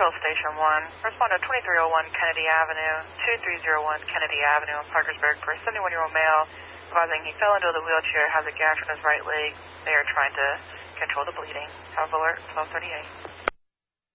Central Station 1. Respond to 2301 Kennedy Avenue, 2301 Kennedy Avenue in Parkersburg for a 71-year-old male, advising he fell into the wheelchair, has a gash on his right leg. They are trying to control the bleeding. Have alert 1238.